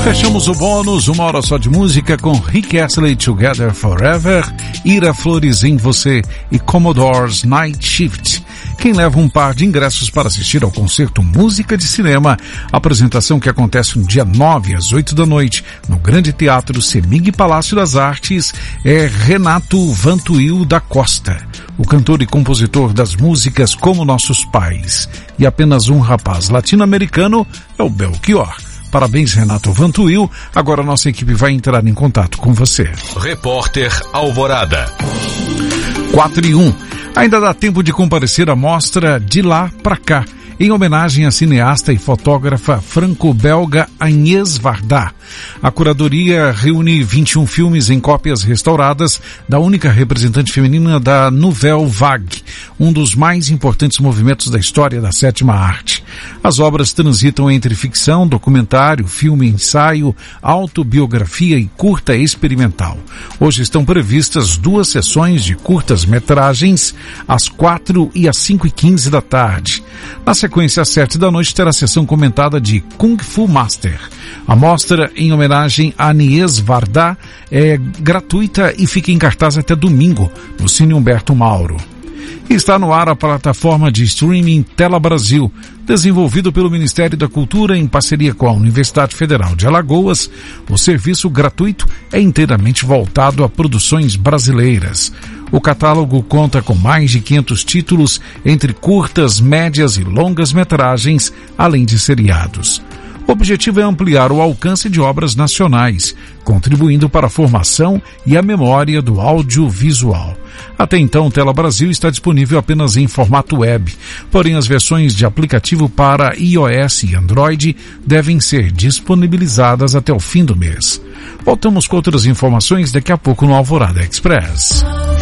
Fechamos o bônus, 1 hora só de música com Rick Astley, Together Forever, Ira Flores em Você e Commodores Night Shift. Quem leva um par de ingressos para assistir ao concerto Música de Cinema, apresentação que acontece no dia 9 às 8 da noite, no Grande Teatro Semig Palácio das Artes, é Renato Vantuil da Costa, o cantor e compositor das músicas Como Nossos Pais. E apenas um rapaz latino-americano é o Belchior. Parabéns, Renato Vantuil. Agora a nossa equipe vai entrar em contato com você. Repórter Alvorada. 4:01. Ainda dá tempo de comparecer à mostra De Lá Pra Cá, em homenagem à cineasta e fotógrafa franco-belga Agnès Varda. A curadoria reúne 21 filmes em cópias restauradas da única representante feminina da Nouvelle Vague, um dos mais importantes movimentos da história da sétima arte. As obras transitam entre ficção, documentário, filme, ensaio, autobiografia e curta experimental. Hoje estão previstas 2 sessões de curtas-metragens, às 4 e às 5:15 da tarde. Na sequência, às 7 da noite, terá a sessão comentada de Kung Fu Master. A mostra, em homenagem a Agnès Varda, é gratuita e fica em cartaz até domingo, no Cine Humberto Mauro. E está no ar a plataforma de streaming Tela Brasil, desenvolvido pelo Ministério da Cultura em parceria com a Universidade Federal de Alagoas. O serviço gratuito é inteiramente voltado a produções brasileiras. O catálogo conta com mais de 500 títulos entre curtas, médias e longas metragens, além de seriados. O objetivo é ampliar o alcance de obras nacionais, contribuindo para a formação e a memória do audiovisual. Até então, Tela Brasil está disponível apenas em formato web, porém as versões de aplicativo para iOS e Android devem ser disponibilizadas até o fim do mês. Voltamos com outras informações daqui a pouco no Alvorada Express.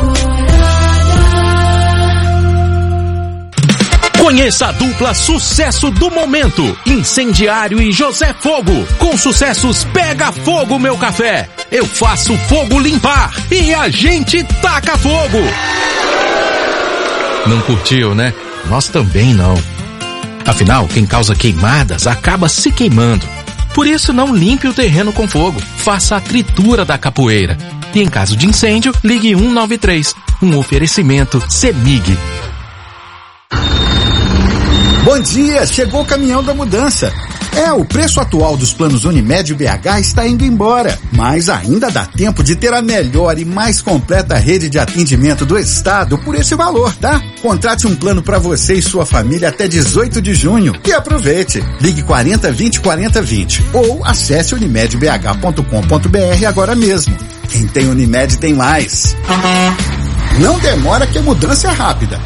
Conheça a dupla sucesso do momento, Incendiário e José Fogo. Com sucessos Pega Fogo Meu Café, Eu Faço Fogo Limpar e A Gente Taca Fogo. Não curtiu, né? Nós também não. Afinal, quem causa queimadas acaba se queimando. Por isso, não limpe o terreno com fogo. Faça a tritura da capoeira. E em caso de incêndio, ligue 193. Um oferecimento Semig. Bom dia, chegou o caminhão da mudança. O preço atual dos planos Unimed BH está indo embora, mas ainda dá tempo de ter a melhor e mais completa rede de atendimento do estado por esse valor, tá? Contrate um plano para você e sua família até 18 de junho e aproveite. Ligue 4020 4020 ou acesse unimedbh.com.br agora mesmo. Quem tem Unimed tem mais. Não demora que a mudança é rápida.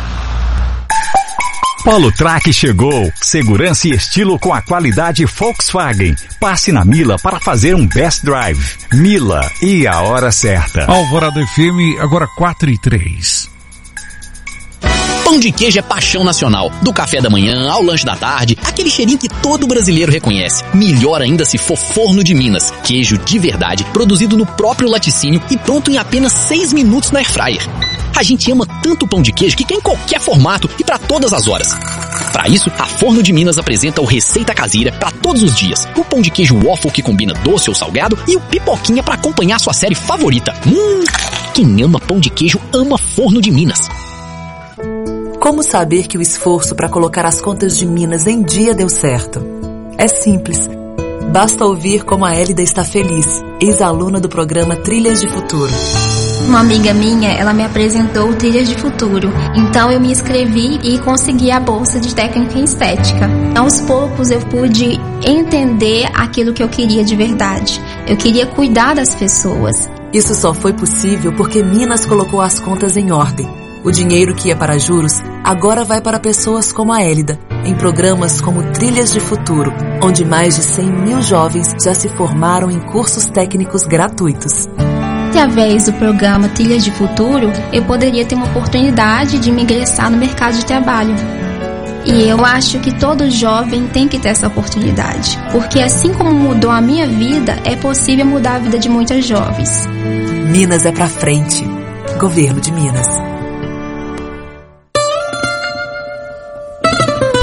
Polo Track chegou. Segurança e estilo com a qualidade Volkswagen. Passe na Mila para fazer um best drive. Mila, e a hora certa. Alvorada FM, agora 4:03. Pão de queijo é paixão nacional. Do café da manhã ao lanche da tarde, aquele cheirinho que todo brasileiro reconhece. Melhor ainda se for Forno de Minas. Queijo de verdade, produzido no próprio laticínio e pronto em apenas 6 minutos na airfryer. A gente ama tanto pão de queijo que quer em qualquer formato e para todas as horas. Para isso, a Forno de Minas apresenta o Receita Caseira para todos os dias. O pão de queijo waffle que combina doce ou salgado e o pipoquinha para acompanhar sua série favorita. Quem ama pão de queijo ama Forno de Minas. Como saber que o esforço para colocar as contas de Minas em dia deu certo? É simples. Basta ouvir como a Hélida está feliz, ex-aluna do programa Trilhas de Futuro. Uma amiga minha, ela me apresentou o Trilhas de Futuro. Então eu me inscrevi e consegui a bolsa de técnica em estética. Aos poucos eu pude entender aquilo que eu queria de verdade. Eu queria cuidar das pessoas. Isso só foi possível porque Minas colocou as contas em ordem. O dinheiro que ia para juros agora vai para pessoas como a Hélida, em programas como Trilhas de Futuro, onde mais de 100 mil jovens já se formaram em cursos técnicos gratuitos. Através do programa Trilhas de Futuro, eu poderia ter uma oportunidade de me ingressar no mercado de trabalho. E eu acho que todo jovem tem que ter essa oportunidade, porque assim como mudou a minha vida, é possível mudar a vida de muitas jovens. Minas é pra frente. Governo de Minas.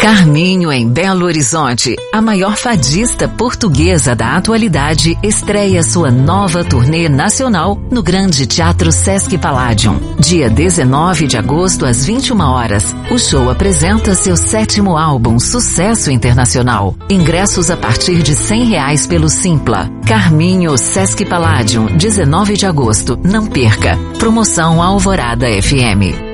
Carminho em Belo Horizonte, a maior fadista portuguesa da atualidade, estreia sua nova turnê nacional no Grande Teatro Sesc Palladium. Dia 19 de agosto às 21 horas, o show apresenta seu 7º álbum, Sucesso Internacional. Ingressos a partir de R$100 pelo Simpla. Carminho Sesc Palladium, 19 de agosto. Não perca. Promoção Alvorada FM.